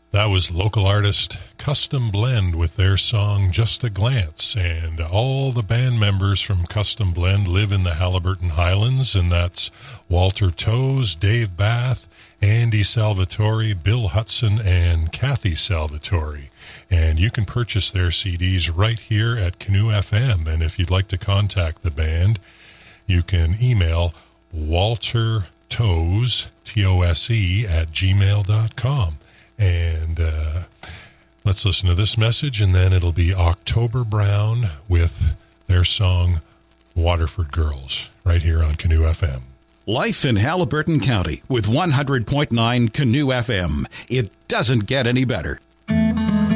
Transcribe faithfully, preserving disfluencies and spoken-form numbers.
That was local artist Custom Blend with their song Just a Glance. And all the band members from Custom Blend live in the Haliburton Highlands, and that's Walter Toes, Dave Bath, Andy Salvatore, Bill Hudson, and Kathy Salvatore. And you can purchase their C Ds right here at Canoe F M. And if you'd like to contact the band, you can email Walter Toes, T O S E, at gmail dot com. And uh, let's listen to this message, and then it'll be October Brown with their song Waterford Girls right here on Canoe F M. Life in Haliburton County with one hundred point nine Canoe F M. It doesn't get any better.